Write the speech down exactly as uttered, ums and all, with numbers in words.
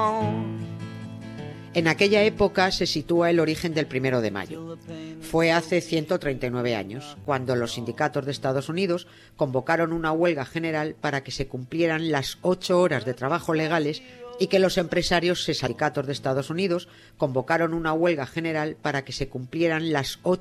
En aquella época se sitúa el origen del primero de mayo. Fue hace ciento treinta y nueve años, cuando los sindicatos de Estados Unidos convocaron una huelga general para que se cumplieran las ocho horas de trabajo legales y que los empresarios y sindicatos de Estados Unidos convocaron una huelga general para que se cumplieran las ocho